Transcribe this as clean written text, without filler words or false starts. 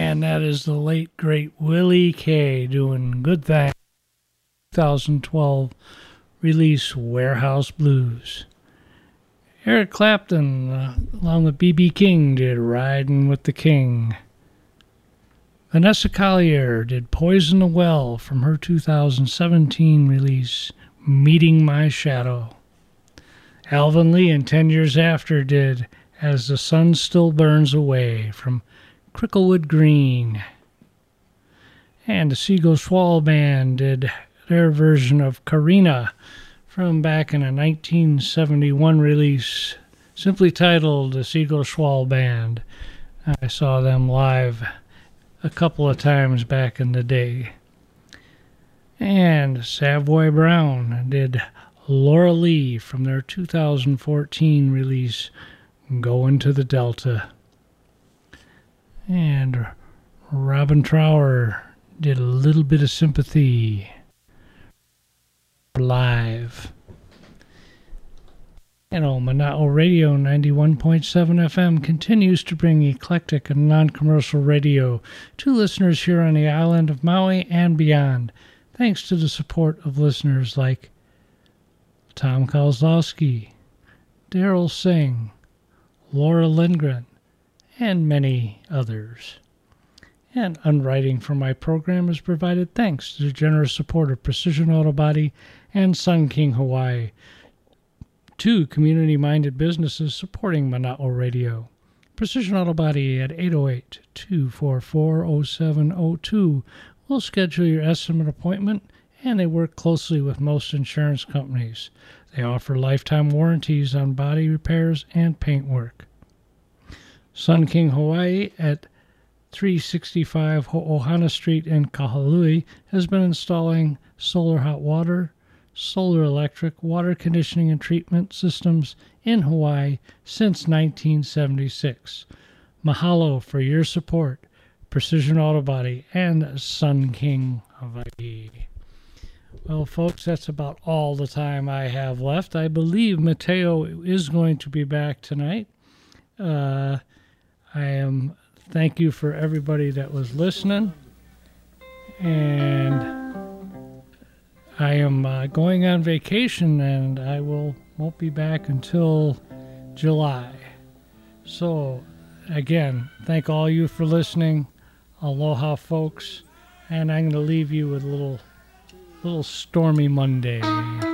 And that is the late, great Willie K. doing Good Thing. 2012 release, Warehouse Blues. Eric Clapton, along with B.B. King, did Riding with the King. Vanessa Collier did Poison the Well from her 2017 release, Meeting My Shadow. Alvin Lee, and 10 Years After, did As the Sun Still Burns Away from Cricklewood Green. And the Siegel Schwall Band did their version of Karina from back in a 1971 release, simply titled The Siegel Schwall Band. I saw them live a couple of times back in the day. And Savoy Brown did Laura Lee from their 2014 release, Going to the Delta. And Robin Trower did A Little Bit of Sympathy live. And Mana'o Radio 91.7 FM continues to bring eclectic and non-commercial radio to listeners here on the island of Maui and beyond, thanks to the support of listeners like Tom Kozlowski, Daryl Singh, Laura Lindgren, and many others. And underwriting for my program is provided thanks to the generous support of Precision Auto Body and Sun King Hawaii, two community-minded businesses supporting Mana'o Radio. Precision Auto Body at 808-244-0702 will schedule your estimate appointment, and they work closely with most insurance companies. They offer lifetime warranties on body repairs and paint work. Sun King Hawaii at 365 Ho'ohana Street in Kahului has been installing solar hot water, solar electric, water conditioning and treatment systems in Hawaii since 1976. Mahalo for your support, Precision Auto Body and Sun King Hawaii. Well, folks, that's about all the time I have left. I believe Mateo is going to be back tonight. Thank you for everybody that was listening. And I am going on vacation, and I won't be back until July. So, again, thank all you for listening. Aloha, folks. And I'm going to leave you with a little Stormy Monday.